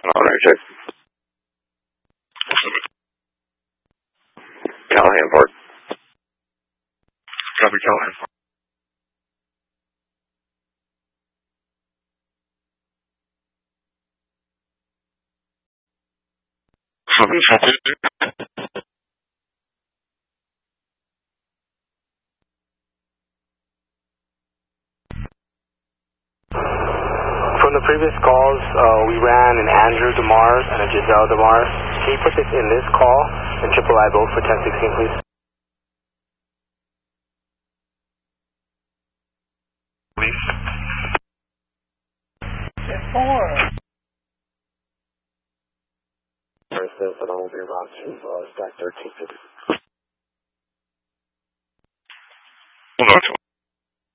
Alright, check. Callahan Park. Copy, Callahan Park. From the previous calls, we ran an Andrew DeMars and a Giselle DeMars. Can you put this in this call and triple I both for 1016, please? Please. 4. First, that will be around to stack 1350.